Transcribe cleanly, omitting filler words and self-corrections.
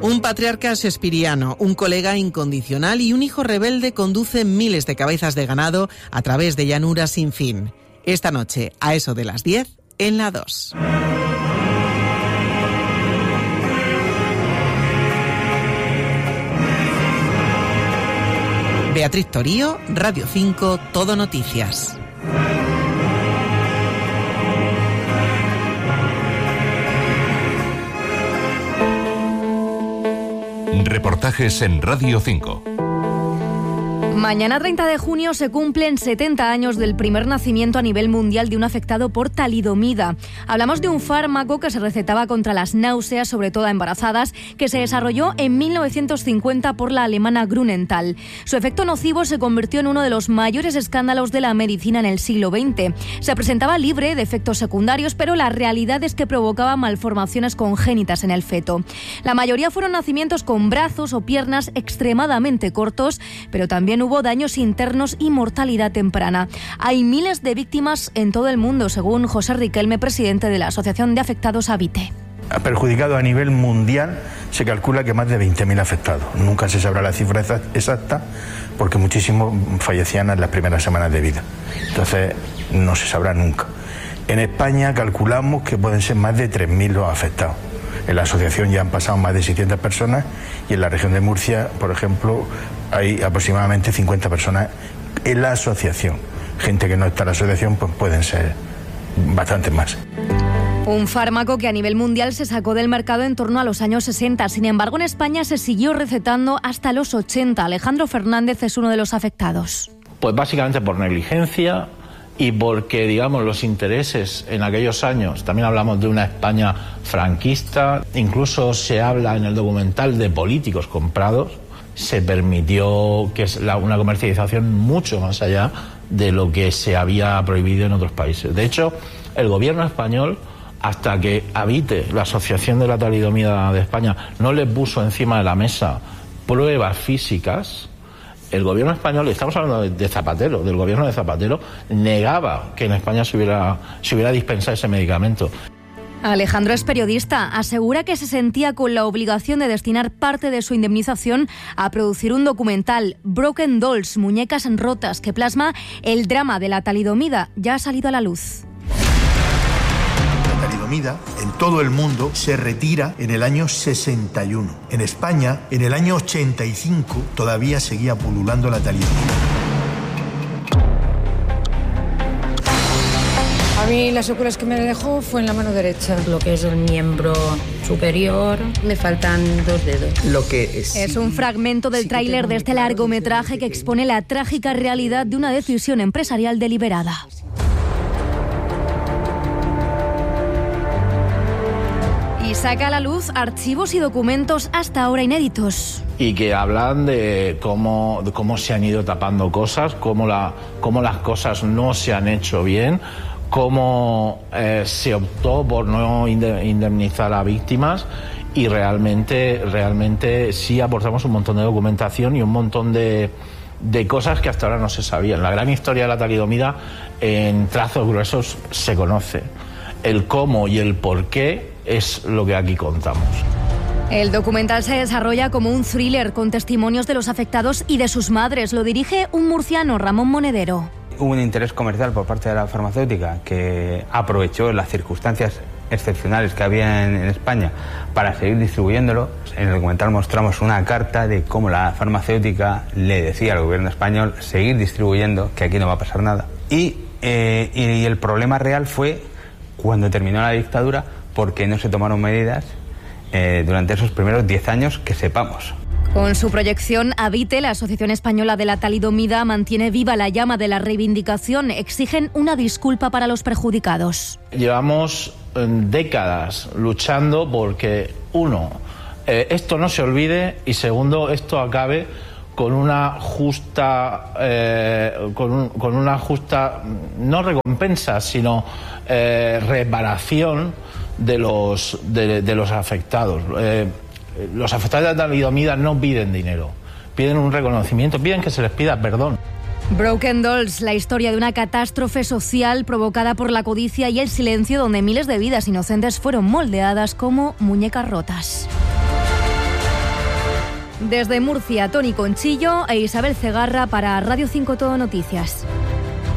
Un patriarca shakespeariano, un colega incondicional y un hijo rebelde conducen miles de cabezas de ganado a través de llanuras sin fin. Esta noche, a eso de las 10, en la 2. Beatriz Torío, Radio 5, Todo Noticias. Reportajes en Radio 5. Mañana 30 de junio se cumplen 70 años del primer nacimiento a nivel mundial de un afectado por talidomida. Hablamos de un fármaco que se recetaba contra las náuseas, sobre todo a embarazadas, que se desarrolló en 1950 por la alemana Grünenthal. Su efecto nocivo se convirtió en uno de los mayores escándalos de la medicina en el siglo XX. Se presentaba libre de efectos secundarios, pero la realidad es que provocaba malformaciones congénitas en el feto. La mayoría fueron nacimientos con brazos o piernas extremadamente cortos, pero también hubo daños internos y mortalidad temprana. Hay miles de víctimas en todo el mundo, según José Riquelme, presidente de la Asociación de Afectados Habite. Ha perjudicado a nivel mundial, se calcula que más de 20.000 afectados. Nunca se sabrá la cifra exacta porque muchísimos fallecían en las primeras semanas de vida. Entonces no se sabrá nunca. En España calculamos que pueden ser más de 3.000 los afectados. En la asociación ya han pasado más de 600 personas y en la región de Murcia, por ejemplo, hay aproximadamente 50 personas en la asociación. Gente que no está en la asociación, pues pueden ser bastantes más. Un fármaco que a nivel mundial se sacó del mercado en torno a los años 60. Sin embargo, en España se siguió recetando hasta los 80. Alejandro Fernández es uno de los afectados. Pues básicamente por negligencia y porque, digamos, los intereses en aquellos años, también hablamos de una España franquista, incluso se habla en el documental de políticos comprados, se permitió que es una comercialización mucho más allá de lo que se había prohibido en otros países. De hecho, el gobierno español, hasta que Habite, la Asociación de la Talidomida de España, no le puso encima de la mesa pruebas físicas, el gobierno español, estamos hablando de Zapatero, del gobierno de Zapatero, negaba que en España se hubiera dispensado ese medicamento. Alejandro es periodista. Asegura que se sentía con la obligación de destinar parte de su indemnización a producir un documental, Broken Dolls, muñecas rotas, que plasma el drama de la talidomida. Ya ha salido a la luz. La talidomida en todo el mundo se retira en el año 61. En España, en el año 85, todavía seguía pululando la talidomida. A mí las secuelas que me dejó fue en la mano derecha. Lo que es el miembro superior, me faltan 2 dedos. Lo que es un fragmento del tráiler de este largometraje que expone la trágica realidad de una decisión empresarial deliberada. Y saca a la luz archivos y documentos hasta ahora inéditos. Y que hablan de cómo se han ido tapando cosas, cómo las cosas no se han hecho bien, cómo se optó por no indemnizar a víctimas y realmente sí aportamos un montón de documentación y un montón de cosas que hasta ahora no se sabían. La gran historia de la talidomida en trazos gruesos se conoce. El cómo y el por qué es lo que aquí contamos. El documental se desarrolla como un thriller con testimonios de los afectados y de sus madres. Lo dirige un murciano, Ramón Monedero. Hubo un interés comercial por parte de la farmacéutica que aprovechó las circunstancias excepcionales que había en España para seguir distribuyéndolo. En el documental mostramos una carta de cómo la farmacéutica le decía al gobierno español seguir distribuyendo, que aquí no va a pasar nada. Y el problema real fue cuando terminó la dictadura, porque no se tomaron medidas durante esos primeros 10 años que sepamos. Con su proyección Habite, la Asociación Española de la Talidomida mantiene viva la llama de la reivindicación. Exigen una disculpa para los perjudicados. Llevamos décadas luchando porque, uno, esto no se olvide y segundo, esto acabe con una justa, con una justa, no recompensa, sino reparación de los afectados. Los afectados de la talidomida no piden dinero, piden un reconocimiento, piden que se les pida perdón. Broken Dolls, la historia de una catástrofe social provocada por la codicia y el silencio, donde miles de vidas inocentes fueron moldeadas como muñecas rotas. Desde Murcia, Toni Conchillo e Isabel Cegarra para Radio 5 Todo Noticias.